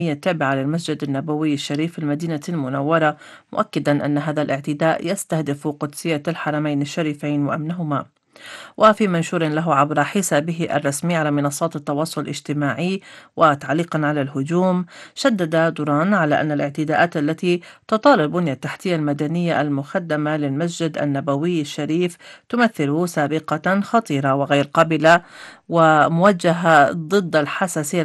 التابعة للمسجد النبوي الشريف في المدينة المنورة، مؤكدا أن هذا الاعتداء يستهدف قدسية الحرمين الشريفين وأمنهما. وفي منشور له عبر حسابه الرسمي على منصات التواصل الاجتماعي وتعليقا على الهجوم، شدد دوران على أن الاعتداءات التي تطال البنية التحتية المدنية المخدمة للمسجد النبوي الشريف تمثل سابقة خطيرة وغير قابلة وموجهة ضد الحساسية